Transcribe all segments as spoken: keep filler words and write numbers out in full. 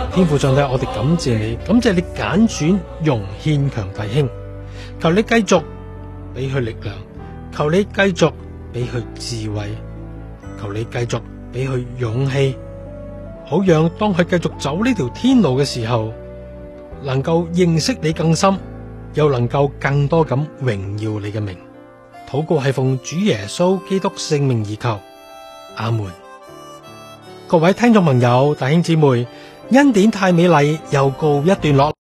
天父上帝，我哋感謝你，感謝你揀選容獻強弟兄，求你繼續俾佢力量，求你繼續俾佢智慧，求你繼續俾佢勇氣，好讓當佢繼續走呢條天路嘅時候，能夠認識你更深，又能夠更多咁榮耀你嘅名。禱告係奉主耶穌基督聖名而求，阿門。各位聽眾朋友、弟兄姊妹，恩典太美麗又告一段落。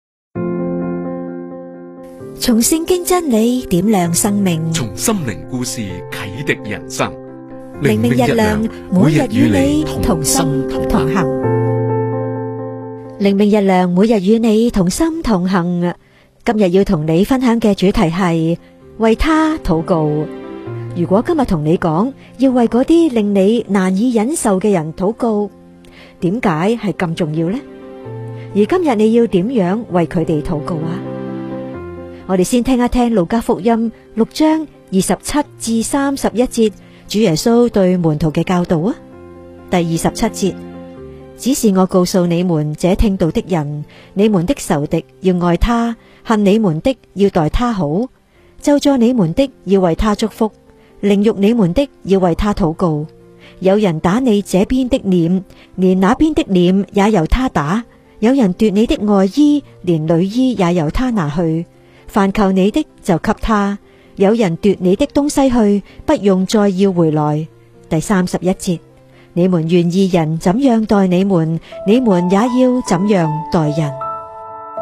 從聖經真理點亮生命， 從心靈故事啟迪人生。 靈命日亮，每日與你同心同行。靈命日亮，每日與你同心同行。今日要同你分享嘅主題係為他禱告。如果今日同你講要為嗰啲令你難以忍受嘅人禱告，點解係咁重要呢？而今日你要點樣為佢哋禱告啊？我哋先聽一聽路加福音六章二十七至三十一節，主耶穌對門徒嘅教導啊。第二十七節，只是我告訴你們這聽道的人，你們的仇敵要愛他，恨你們的要待他好，咒詛你們的要為他祝福，凌辱你們的要為他禱告。有人打你這邊的臉，連那邊的臉也由他打；有人奪你的外衣，連裡衣也由他拿去。凡求你的就給他，有人奪你的東西去，不用再要回來。第三十一節，你們願意人怎樣待你們，你們也要怎樣待人。